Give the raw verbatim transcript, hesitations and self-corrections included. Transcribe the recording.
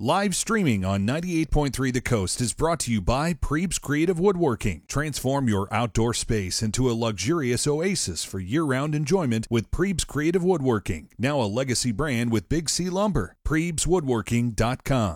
Live streaming on ninety-eight point three The Coast is brought to you by Prebes Creative Woodworking. Transform your outdoor space into a luxurious oasis for year-round enjoyment with Prebes Creative Woodworking. Now a legacy brand with Big C Lumber. Prebes Woodworking dot com.